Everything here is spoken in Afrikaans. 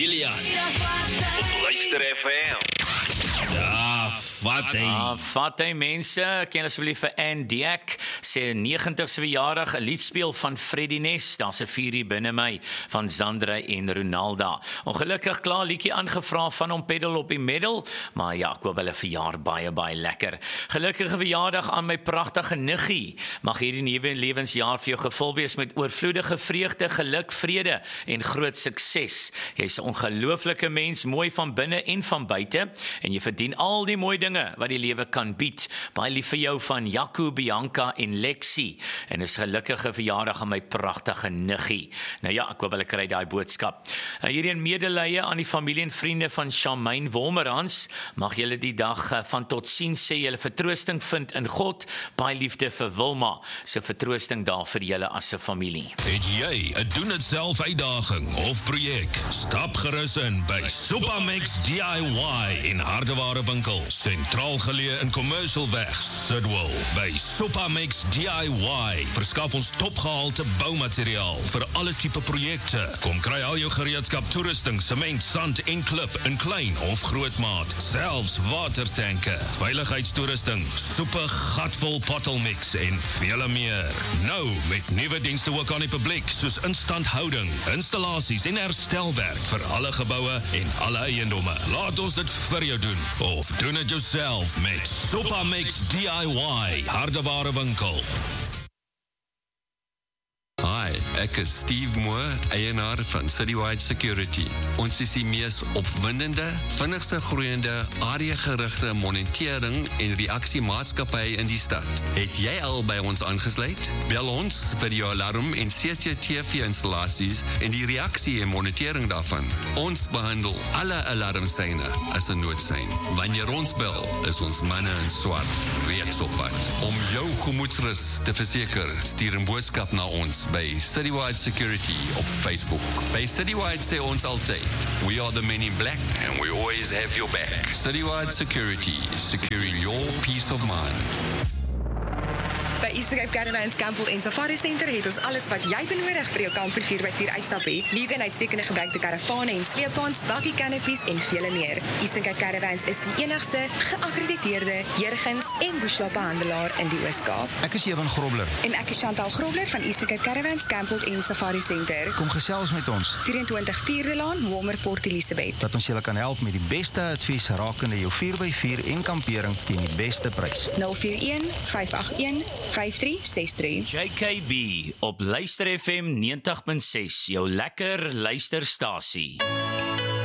Kilian op Luister FM. Ja, vat hy mense, ken asseblief vir Anne Diak, sy 90ste verjaardag, 'n liedspeel van Freddie Nest, daar's 'n vuurie binne my, van Zandra en Ronalda. Ongelukkig klaar liedjie aangevra van hom Pedal op die Medal, maar ja, ek hoop hulle verjaar baie lekker. Gelukkige verjaardag aan my pragtige niggie, mag hierdie nuwe lewensjaar vir jou gevul wees met oorvloedige vreugde, geluk, vrede en groot sukses. Jy's 'n ongelooflike mens, mooi van binne en van buite, en jy verdien al die mooi dinge wat die lewe kan bied. Baie lief vir jou van Jaco, Bianca en Lexi, en is gelukkige verjaardag aan my pragtige niggie. Nou ja, ek hoop hulle kry daai boodskap. Hierdie in medelee aan die familie en vriende van Charmaine Wolmerans, mag julle die dag van totsiens sê, julle vertroosting vind in God, baie liefde vir Wilma, so vertroosting daar vir julle as 'n familie. Het jy 'n doen dit self uitdaging of projek? Stap gerus in by Supermix DIY in Hardeware winkel, sentraal geleë in Commercialweg, Sidwell. By Supermix DIY verskaf ons topgehalte boumateriaal vir alle tipe projekte. Kom kry al jou gereedskap, toerusting, sement, sand en klip in klein of groot maat, selfs watertanke, veiligheidstoerusting, super gatvol pottelmix en vele meer. Nou met nuwe dienste ook aan die publiek, soos instandhouding, installasies en herstelwerk vir alle geboue en alle eiendomme. Laat ons dit vir jou doen, of doen dit jouself met Supermix DIY, Hardeware winkel. Hi, ek is Steve Moore, eienaar van Citywide Security. Ons is die mees opwindende, vinnigste groeiende, areagerigte monitering en reaksiemaatskappy in die stad. Het jy al by ons aangesluit? Bel ons vir jou alarm en CCTV-installasies en die reaksie en monitering daarvan. Ons behandel alle alarmsyne as 'n noodsein. Wanneer ons bel, is ons manne in swart reeds op pad. Om jou gemoedsrus te verseker, stuur 'n boodskap na ons by Citywide Security op Facebook. By Citywide sê ons altyd, we are the men in black and we always have your back. Citywide Security, securing your peace of mind. By Eastern Cape Caravans, Campbell en Safari Center het ons alles wat jy benodig vir jou kamper 4x4 uitstap hê. Nuwe en uitstekende gebruikte karavane en sleepwaens, buggy canopies en vele meer. Eastern Cape Caravans is die enigste geakkrediteerde jurgens en bushloopbehandelaar in die Oos-Kaap. Ek is Evan Grobler. En ek is Chantal Grobler van Eastern Cape Caravans, Campbell en Safari Center. Kom gesels met ons. 24 Vierde Laan, Walmer, Port Elizabeth. Dat ons julle kan help met die beste advies rakende jou 4x4 en kampering teen die beste prys. 041 581 5363. JKB op Luister FM 90.6, jou lekker luisterstasie.